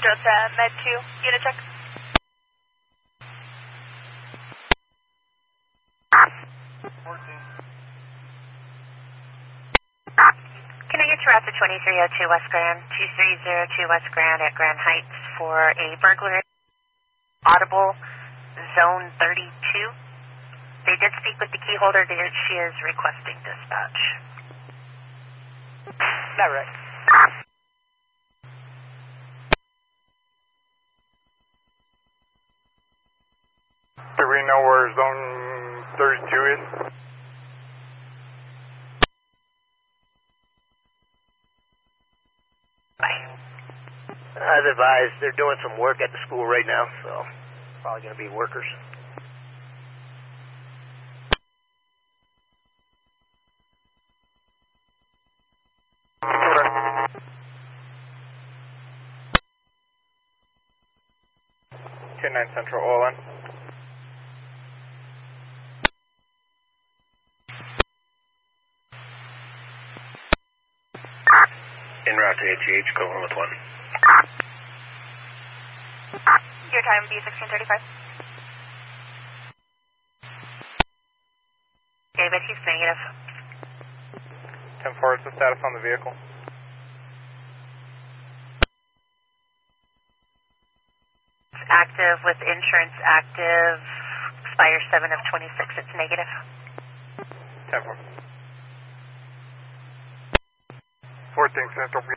Central to Med 2, unit check. Can I get you out to 2302 West Grand, 2302 West Grand at Grand Heights for a burglary? Audible, zone 32. They did speak with the key holder. She is requesting dispatch. Not right. Do we know where zone 32 is? As advised, they're doing some work at the school right now, so probably going to be workers. Nine Central, all in. En route to ATH, going with 1. Your time be 1635. David, he's negative. 10-4, what's the status on the vehicle? Active with insurance active, expires 7 of 26, it's negative. 10-4. 14 Central,